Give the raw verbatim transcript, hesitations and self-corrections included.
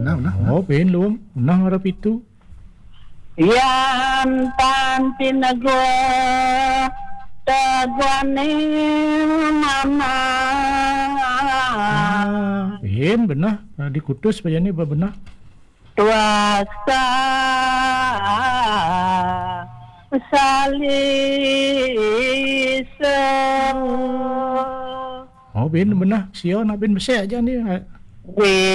benar benar. Oh, ben luang. Unang harap itu. Yan tan pinagwa tagwane mama. Ah, ben benar. Ah, dikutus pa yan ni ba benar? Tuasa salisa. Oh, ben benar. Siya na ben besar aja ni. Di